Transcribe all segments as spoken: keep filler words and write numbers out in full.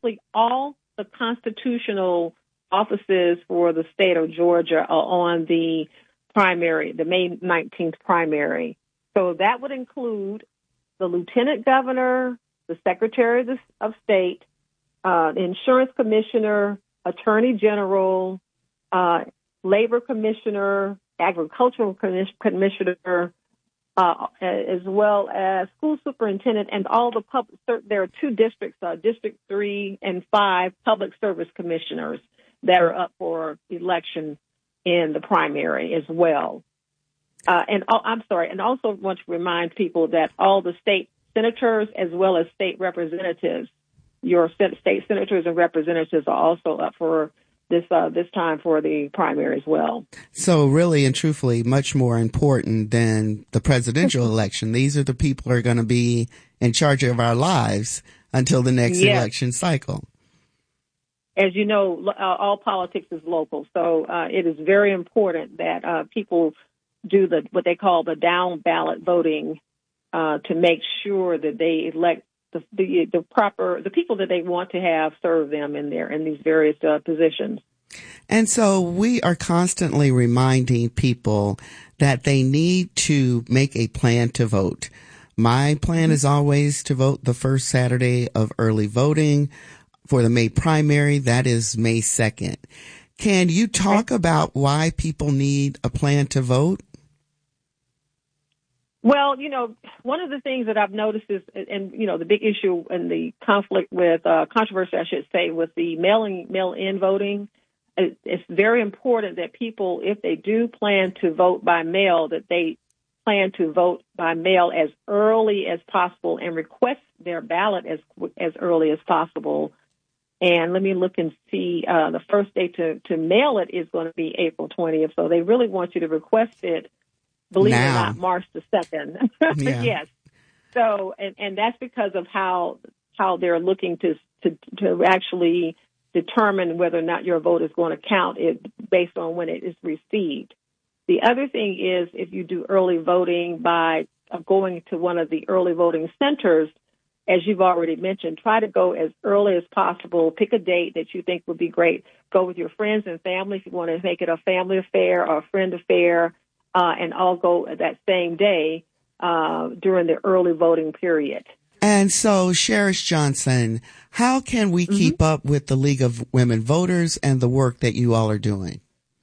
actually all the constitutional offices for the state of Georgia are on the primary, the May nineteenth primary. So that would include the lieutenant governor, the secretary of, the, of state, uh, the insurance commissioner, attorney general, uh, labor commissioner, agricultural commissioner, uh, as well as school superintendent, and all the public. There are two districts, uh, District Three and Five, public service commissioners that are up for election in the primary as well. Uh, and oh, I'm sorry, and also want to remind people that all the state senators as well as state representatives, your state senators and representatives are also up for this uh, this time for the primary as well. So really and truthfully, much more important than the presidential election. These are the people who are going to be in charge of our lives until the next yes. election cycle. As you know, uh, all politics is local, so uh, it is very important that uh, people do the what they call the down ballot voting uh, to make sure that they elect the, the the proper the people that they want to have serve them in their in these various uh, positions. And so we are constantly reminding people that they need to make a plan to vote. My plan mm-hmm. is always to vote the first Saturday of early voting. For the May primary, that is May second. Can you talk about why people need a plan to vote? Well, you know, one of the things that I've noticed is, and, you know, the big issue and the conflict with, uh, controversy, I should say, with the mailing, mail-in voting, it's very important that people, if they do plan to vote by mail, that they plan to vote by mail as early as possible and request their ballot as as early as possible. And let me look and see, uh, the first day to, to mail it is going to be April twentieth. So they really want you to request it, believe now. it or not, March the second. Yeah. Yes. So, and, and that's because of how, how they're looking to, to, to actually determine whether or not your vote is going to count it based on when it is received. The other thing is if you do early voting by going to one of the early voting centers, as you've already mentioned, try to go as early as possible. Pick a date that you think would be great. Go with your friends and family if you want to make it a family affair or a friend affair, uh, and all go that same day uh, during the early voting period. And so, Sheriff Johnson, how can we mm-hmm. keep up with the League of Women Voters and the work that you all are doing?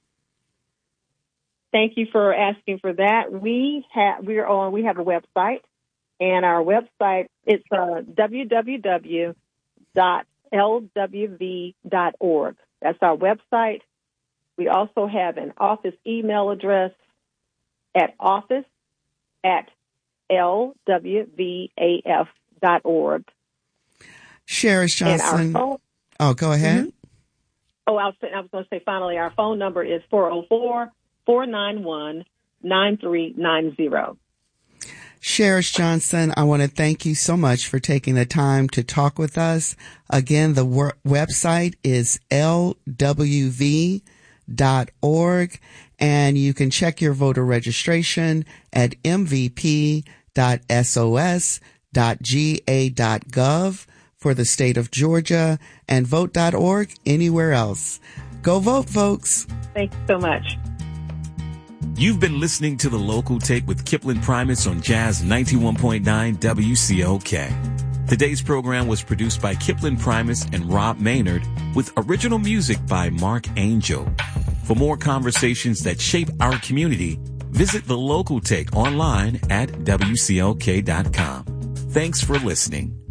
Thank you for asking for that. We have we're on. We have a website. And our website is uh, w w w dot l w v dot org. That's our website. We also have an office email address at office at l w v a f dot org. Sheriff Johnson. Phone, oh, go ahead. Mm-hmm. Oh, I was, I was going to say finally, our phone number is four oh four, four nine one, nine three nine zero. Sheriff Johnson, I want to thank you so much for taking the time to talk with us. Again, the wor- website is l w v dot org, and you can check your voter registration at m v p dot s o s dot g a dot gov for the state of Georgia, and vote dot org anywhere else. Go vote, folks. Thank you so much. You've been listening to The Local Take with Kipling Primus on Jazz ninety-one point nine W C O K. Today's program was produced by Kipling Primus and Rob Maynard with original music by Mark Angel. For more conversations that shape our community, visit The Local Take online at w c o k dot com. Thanks for listening.